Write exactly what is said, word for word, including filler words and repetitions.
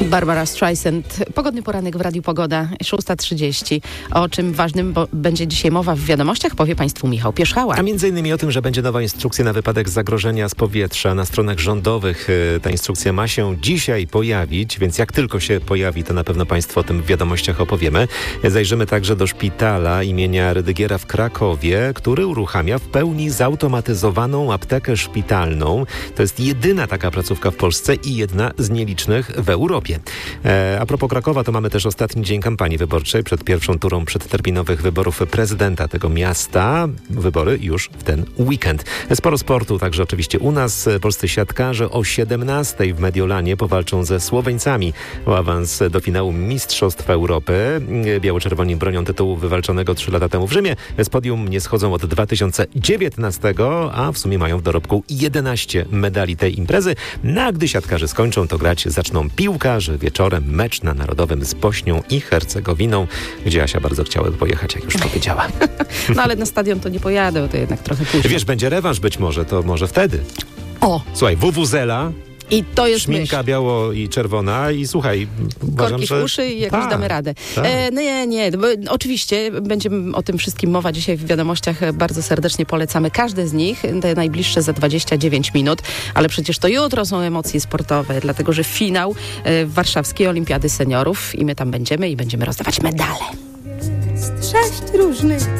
Barbara Streisand. Pogodny poranek w Radiu Pogoda, szósta trzydzieści. O czym ważnym bo będzie dzisiaj mowa w wiadomościach, powie Państwu Michał Pierzchała. A między innymi o tym, że będzie nowa instrukcja na wypadek zagrożenia z powietrza. Na stronach rządowych ta instrukcja ma się dzisiaj pojawić, więc jak tylko się pojawi, to na pewno Państwu o tym w wiadomościach opowiemy. Zajrzymy także do szpitala imienia Rydygiera w Krakowie, który uruchamia w pełni zautomatyzowaną aptekę szpitalną. To jest jedyna taka placówka w Polsce i jedna z nielicznych w Europie. E, a propos Krakowa, to mamy też ostatni dzień kampanii wyborczej przed pierwszą turą przedterminowych wyborów prezydenta tego miasta. Wybory już w ten weekend. Sporo sportu, także oczywiście u nas. Polscy siatkarze o siedemnastej w Mediolanie powalczą ze Słoweńcami o awans do finału Mistrzostw Europy. Biało-czerwoni bronią tytułu wywalczonego trzy lata temu w Rzymie. Z podium nie schodzą od dwa tysiące dziewiętnastego, a w sumie mają w dorobku jedenaście medali tej imprezy. No a gdy siatkarze skończą, to grać zaczną piłkarze. Wieczorem mecz na Narodowym z Bośnią i Hercegowiną, gdzie Asia bardzo chciałaby pojechać, jak już powiedziała. No ale na stadion to nie pojadę, to jednak trochę później. Wiesz, będzie rewanż być może, to może wtedy. O! Słuchaj, wuwuzela. I to jest Szminka myśl. biało i czerwona i słuchaj, uważam, Korki że... w uszy i jakoś Ta, damy radę. ta. E, nie, nie, bo oczywiście będziemy o tym wszystkim mowa dzisiaj w wiadomościach. Bardzo serdecznie polecamy każde z nich, te najbliższe za dwadzieścia dziewięć minut, ale przecież to jutro są emocje sportowe, dlatego że finał e, Warszawskiej Olimpiady Seniorów i my tam będziemy i będziemy rozdawać medale. Jest sześć różnych